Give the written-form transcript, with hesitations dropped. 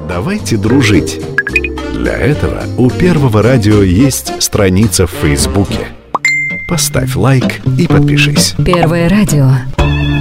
Давайте дружить. Для этого у Первого радио есть страница в Фейсбуке. Поставь лайк и подпишись. Первое радио.